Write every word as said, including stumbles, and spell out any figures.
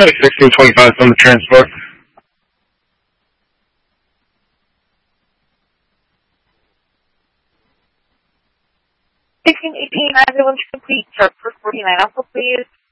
sixteen twenty-five from the transport. sixteen eighteen, ambulance complete. Start for forty-nine Alpha, please.